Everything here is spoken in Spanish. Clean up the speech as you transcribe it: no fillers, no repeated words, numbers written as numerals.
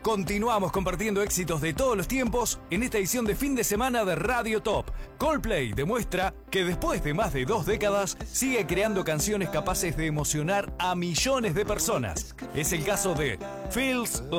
Continuamos compartiendo éxitos de todos los tiempos en esta edición de fin de semana de Radio Top. Coldplay demuestra que después de más de 2 décadas sigue creando canciones capaces de emocionar a millones de personas. Es el caso de Feels